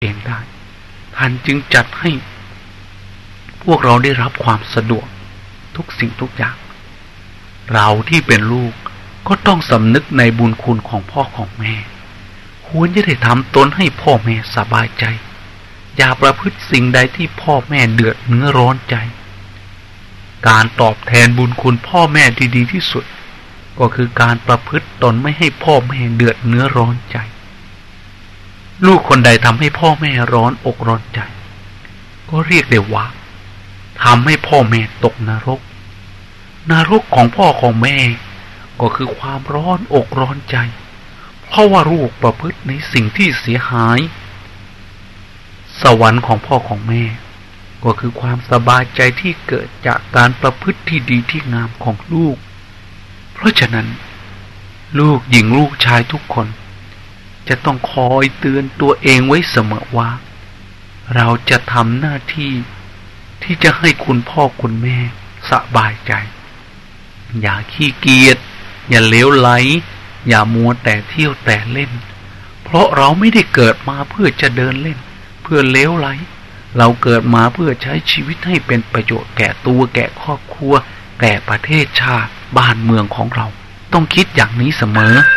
เองได้ท่านจึงจัดให้พวกเราได้รับความสะดวกทุกสิ่งทุกอย่างเราที่เป็นลูกก็ต้องสำนึกในบุญคุณของพ่อของแม่ควรจะได้ทำตนให้พ่อแม่สบายใจอย่าประพฤติสิ่งใดที่พ่อแม่เดือดเนื้อร้อนใจการตอบแทนบุญคุณพ่อแม่ที่ดีที่สุดก็คือการประพฤติตนไม่ให้พ่อแม่เดือดเนื้อร้อนใจลูกคนใดทำให้พ่อแม่ร้อนอกร้อนใจก็เรียกได้ว่าทำให้พ่อแม่ตกนรกของพ่อของแม่ก็คือความร้อนอกร้อนใจเพราะว่าลูกประพฤติในสิ่งที่เสียหายสวรรค์ของพ่อของแม่ก็คือความสบายใจที่เกิดจากการประพฤติที่ดีที่งามของลูกเพราะฉะนั้นลูกหญิงลูกชายทุกคนจะต้องคอยเตือนตัวเองไว้เสมอว่าเราจะทำหน้าที่ที่จะให้คุณพ่อคุณแม่สบายใจอย่าขี้เกียจอย่าเลวไหลอย่ามัวแต่เที่ยวแต่เล่นเพราะเราไม่ได้เกิดมาเพื่อจะเดินเล่นเพื่อเลวไหลเราเกิดมาเพื่อใช้ชีวิตให้เป็นประโยชน์แก่ตัวแก่ครอบครัวแก่ประเทศชาติบ้านเมืองของเราต้องคิดอย่างนี้เสมอ